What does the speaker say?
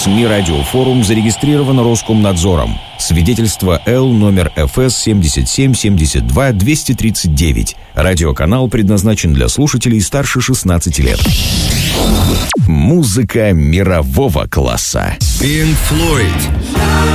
СМИ «Радиофорум» зарегистрировано Роскомнадзором. Свидетельство Л номер ФС 77-72-239. Радиоканал предназначен для слушателей старше 16 лет. Музыка мирового класса. Pink Floyd.